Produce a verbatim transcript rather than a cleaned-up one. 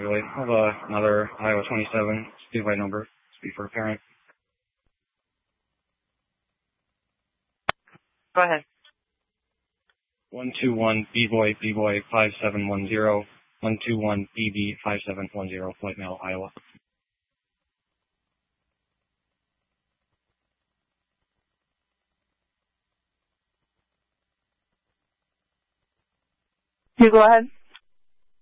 Really. I have uh, another Iowa twenty-seven speedway number. Speed for a parent. Go ahead. one two one B-boy, B-boy five seven one zero. one two one B B five seven one zero, Flight Mail, Iowa. You go ahead.